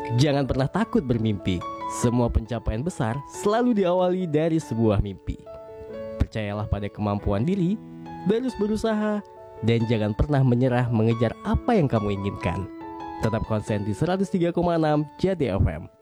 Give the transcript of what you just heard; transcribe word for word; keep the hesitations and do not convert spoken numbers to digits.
Jangan pernah takut bermimpi. Semua pencapaian besar selalu diawali dari sebuah mimpi. Percayalah pada kemampuan diri, terus berusaha, dan jangan pernah menyerah mengejar apa yang kamu inginkan. Tetap konsen di seratus tiga koma enam Jati F M.